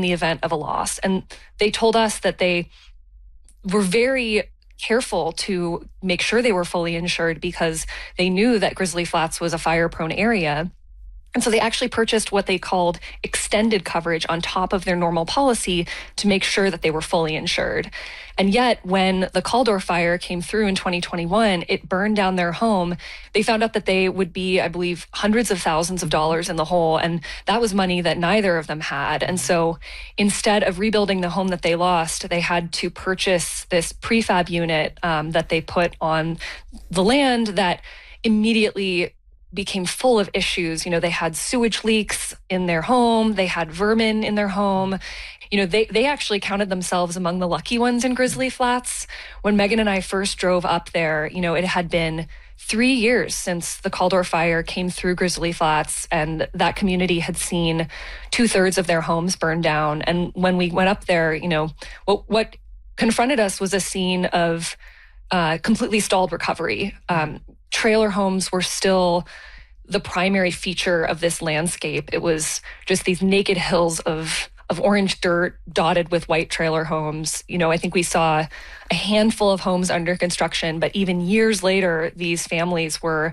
the event of a loss. And they told us that they were very careful to make sure they were fully insured because they knew that Grizzly Flats was a fire-prone area. And so they actually purchased what they called extended coverage on top of their normal policy to make sure that they were fully insured. And yet, when the Caldor fire came through in 2021, it burned down their home. They found out that they would be, I believe, hundreds of thousands of dollars in the hole. And that was money that neither of them had. And so instead of rebuilding the home that they lost, they had to purchase this prefab unit that they put on the land that immediately became full of issues. You know, they had sewage leaks in their home. They had vermin in their home. You know, they actually counted themselves among the lucky ones in Grizzly Flats. When Megan and I first drove up there, you know, it had been 3 years since the Caldor fire came through Grizzly Flats, and that community had seen 2/3 of their homes burned down. And when we went up there, you know, what confronted us was a scene of completely stalled recovery. Trailer homes were still the primary feature of this landscape. It was just these naked hills of orange dirt dotted with white trailer homes. You know, I think we saw a handful of homes under construction, but even years later, these families were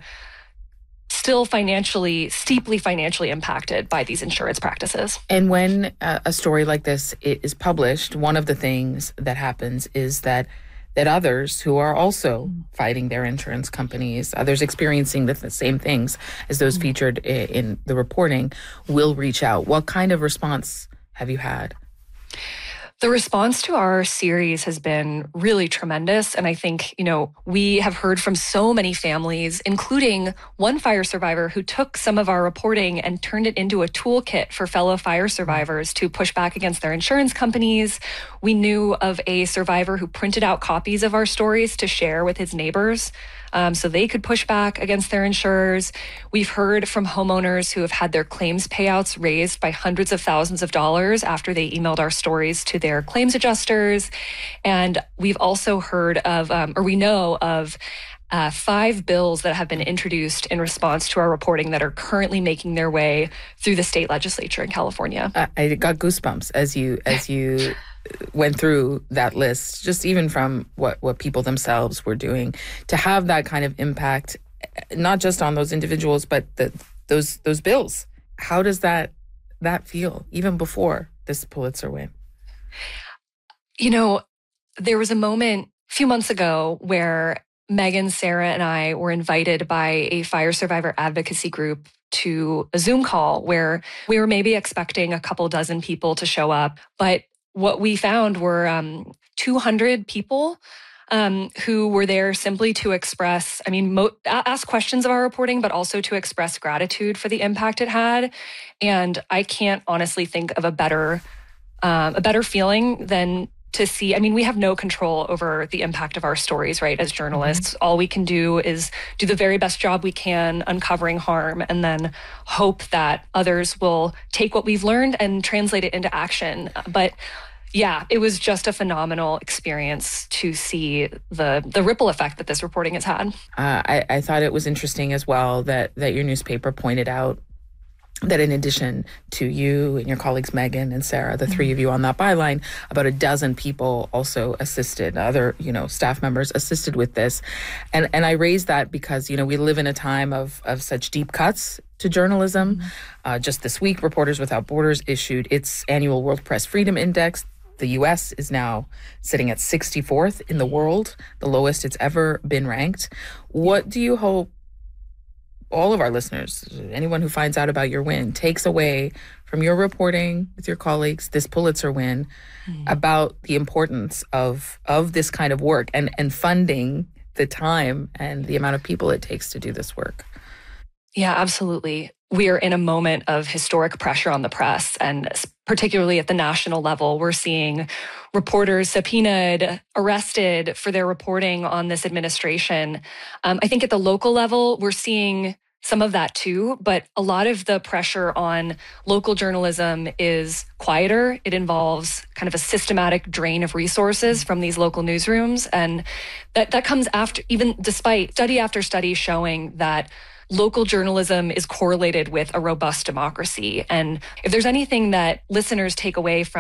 still steeply financially impacted by these insurance practices. And when a story like this is published, one of the things that happens is that others who are also fighting their insurance companies, others experiencing the same things as those featured in the reporting, will reach out. What kind of response have you had? The response to our series has been really tremendous. And I think, you know, we have heard from so many families, including one fire survivor who took some of our reporting and turned it into a toolkit for fellow fire survivors to push back against their insurance companies. We knew of a survivor who printed out copies of our stories to share with his neighbors, so they could push back against their insurers. We've heard from homeowners who have had their claims payouts raised by hundreds of thousands of dollars after they emailed our stories to their claims adjusters. And we've also heard of, or we know of, 5 bills that have been introduced in response to our reporting that are currently making their way through the state legislature in California. I got goosebumps as you went through that list, just even from what people themselves were doing to have that kind of impact, not just on those individuals, but those bills. How does that feel even before this Pulitzer win? You know, there was a moment a few months ago where Megan, Sarah, and I were invited by a fire survivor advocacy group to a Zoom call where we were maybe expecting a couple dozen people to show up. But what we found were 200 people who were there simply to express, ask questions of our reporting, but also to express gratitude for the impact it had. And I can't honestly think of a better feeling than to see, we have no control over the impact of our stories, right? As journalists, all we can do is do the very best job we can uncovering harm and then hope that others will take what we've learned and translate it into action. But yeah, it was just a phenomenal experience to see the ripple effect that this reporting has had. I thought it was interesting as well that your newspaper pointed out that in addition to you and your colleagues, Megan and Sarah, the three of you on that byline, about a dozen people also assisted, other, staff members assisted with this. And I raise that because, we live in a time of such deep cuts to journalism. Just this week, Reporters Without Borders issued its annual World Press Freedom Index. The U.S. is now sitting at 64th in the world, the lowest it's ever been ranked. What do you hope all of our listeners, anyone who finds out about your win, takes away from your reporting with your colleagues, this Pulitzer win, about the importance of this kind of work and funding the time and the amount of people it takes to do this work? Yeah, absolutely. We are in a moment of historic pressure on the press, and particularly at the national level, we're seeing reporters subpoenaed, arrested for their reporting on this administration. I think at the local level, we're seeing some of that too, but a lot of the pressure on local journalism is quieter. It involves kind of a systematic drain of resources from these local newsrooms. And that comes after, even despite study after study showing that local journalism is correlated with a robust democracy. And if there's anything that listeners take away from